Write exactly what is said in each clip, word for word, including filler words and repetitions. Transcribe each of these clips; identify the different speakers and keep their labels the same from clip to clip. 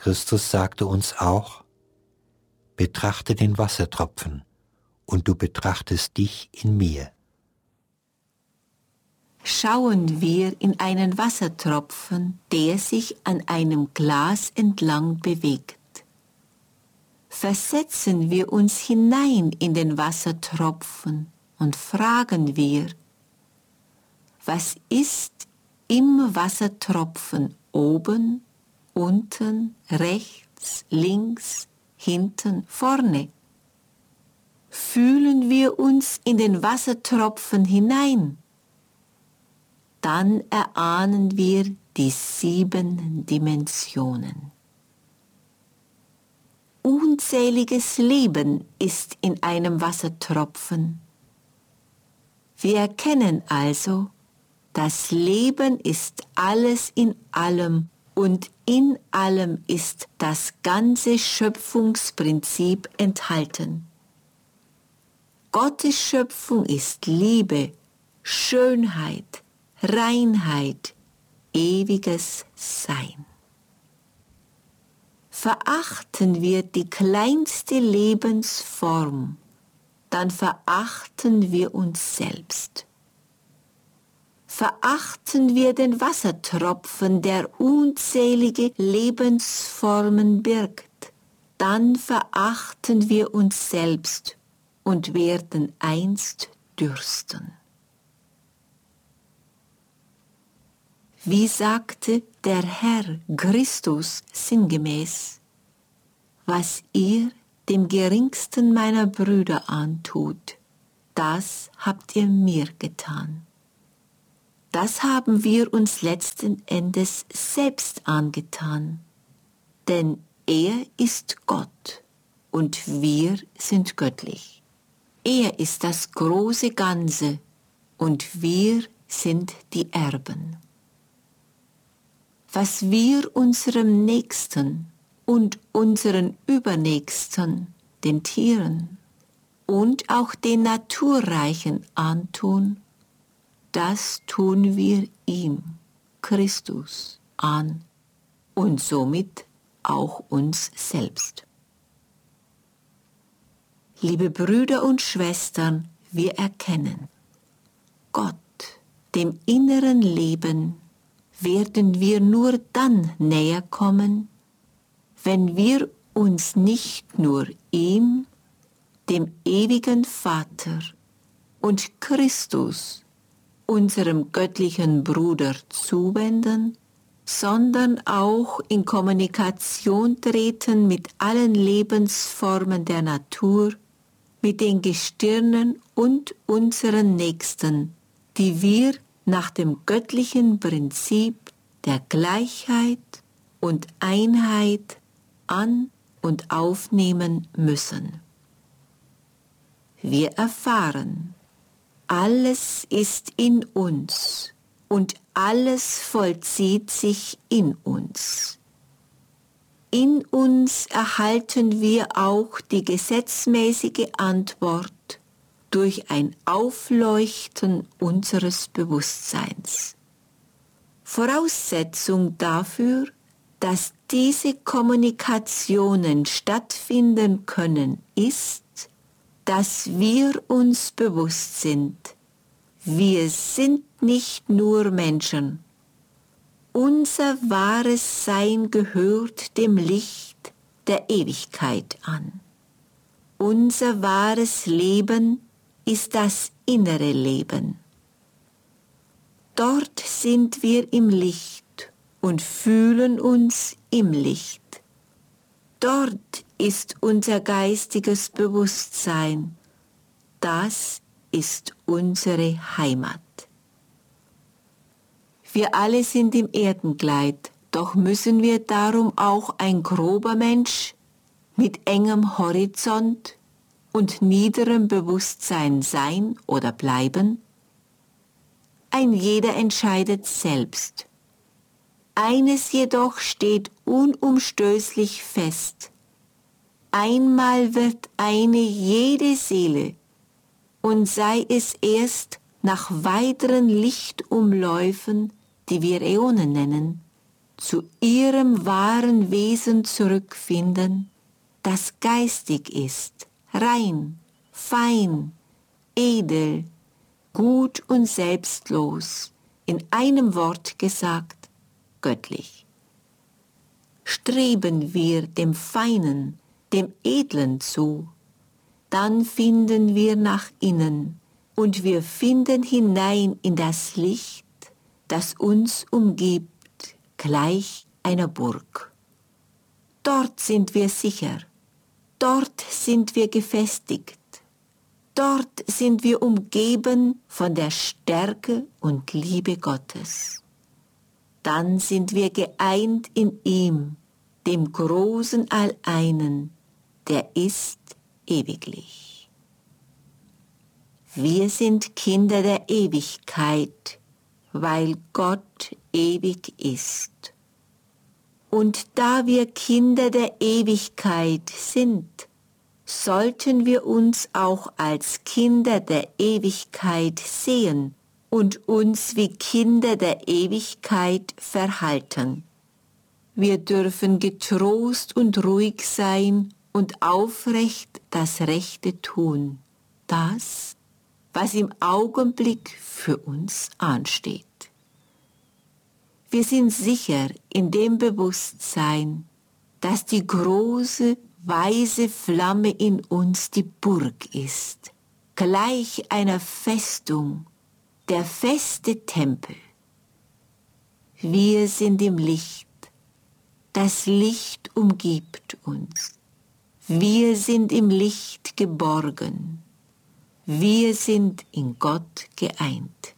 Speaker 1: Christus sagte uns auch, betrachte den Wassertropfen, und du betrachtest dich in mir.
Speaker 2: Schauen wir in einen Wassertropfen, der sich an einem Glas entlang bewegt. Versetzen wir uns hinein in den Wassertropfen und fragen wir, was ist im Wassertropfen oben, unten, rechts, links, hinten, vorne? Fühlen wir uns in den Wassertropfen hinein? Dann erahnen wir die sieben Dimensionen. Unzähliges Leben ist in einem Wassertropfen. Wir erkennen also, das Leben ist alles in allem und in allem ist das ganze Schöpfungsprinzip enthalten. Gottes Schöpfung ist Liebe, Schönheit, Reinheit, ewiges Sein. Verachten wir die kleinste Lebensform, dann verachten wir uns selbst. Verachten wir den Wassertropfen, der unzählige Lebensformen birgt, dann verachten wir uns selbst und werden einst dürsten. Wie sagte der Herr Christus sinngemäß, was ihr dem geringsten meiner Brüder antut, das habt ihr mir getan. Das haben wir uns letzten Endes selbst angetan, denn er ist Gott und wir sind göttlich. Er ist das große Ganze und wir sind die Erben. Was wir unserem Nächsten und unseren Übernächsten, den Tieren und auch den Naturreichen antun, das tun wir ihm, Christus, an und somit auch uns selbst. Liebe Brüder und Schwestern, wir erkennen, Gott, dem inneren Leben, werden wir nur dann näher kommen, wenn wir uns nicht nur ihm, dem ewigen Vater und Christus, unserem göttlichen Bruder, zuwenden, sondern auch in Kommunikation treten mit allen Lebensformen der Natur, mit den Gestirnen und unseren Nächsten, die wir nach dem göttlichen Prinzip der Gleichheit und Einheit an- und aufnehmen müssen. Wir erfahren, alles ist in uns und alles vollzieht sich in uns. In uns erhalten wir auch die gesetzmäßige Antwort durch ein Aufleuchten unseres Bewusstseins. Voraussetzung dafür, dass diese Kommunikationen stattfinden können, ist, dass wir uns bewusst sind, wir sind nicht nur Menschen. Unser wahres Sein gehört dem Licht der Ewigkeit an. Unser wahres Leben ist das innere Leben. Dort sind wir im Licht und fühlen uns im Licht. Dort ist unser geistiges Bewusstsein. Das ist unsere Heimat. Wir alle sind im Erdenkleid, doch müssen wir darum auch ein grober Mensch mit engem Horizont und niederem Bewusstsein sein oder bleiben? Ein jeder entscheidet selbst. Eines jedoch steht unumstößlich fest. Einmal wird eine jede Seele, und sei es erst nach weiteren Lichtumläufen, die wir Äonen nennen, zu ihrem wahren Wesen zurückfinden, das geistig ist, rein, fein, edel, gut und selbstlos, in einem Wort gesagt, göttlich. Streben wir dem Feinen, dem Edlen zu, dann finden wir nach innen und wir finden hinein in das Licht, das uns umgibt, gleich einer Burg. Dort sind wir sicher, dort sind wir gefestigt, dort sind wir umgeben von der Stärke und Liebe Gottes. Dann sind wir geeint in ihm, dem großen Alleinen, der ist ewiglich. Wir sind Kinder der Ewigkeit, weil Gott ewig ist. Und da wir Kinder der Ewigkeit sind, sollten wir uns auch als Kinder der Ewigkeit sehen und uns wie Kinder der Ewigkeit verhalten. Wir dürfen getrost und ruhig sein und aufrecht das Rechte tun, das, was im Augenblick für uns ansteht. Wir sind sicher in dem Bewusstsein, dass die große, weise Flamme in uns die Burg ist, gleich einer Festung, der feste Tempel. Wir sind im Licht, das Licht umgibt uns. Wir sind im Licht geborgen. Wir sind in Gott geeint.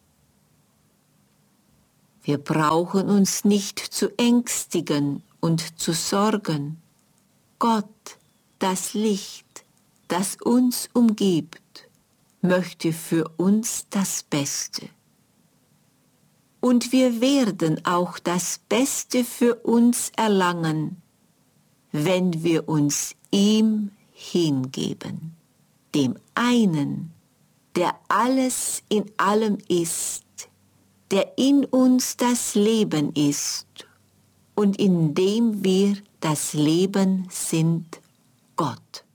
Speaker 2: Wir brauchen uns nicht zu ängstigen und zu sorgen. Gott, das Licht, das uns umgibt, möchte für uns das Beste. Und wir werden auch das Beste für uns erlangen, wenn wir uns ihm hingeben, dem einen, der alles in allem ist, der in uns das Leben ist und in dem wir das Leben sind, Gott.